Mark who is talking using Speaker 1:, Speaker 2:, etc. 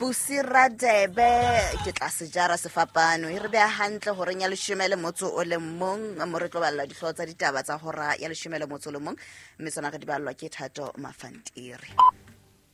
Speaker 1: Pusiradebe ke tla sejara sefapano e re be hantle gore nya leshomele motso o le mong mo re tlo balla dihlotsa tsa ditaba tsa hora ya leshomele motso o le mong mme tsona ga di ballwa ke Thato Mafantiri.